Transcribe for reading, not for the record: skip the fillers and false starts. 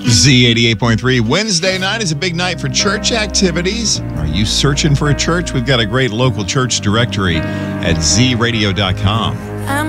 Z88.3. Wednesday night is a big night for church activities. Are you searching for a church? We've got a great local church directory at zradio.com.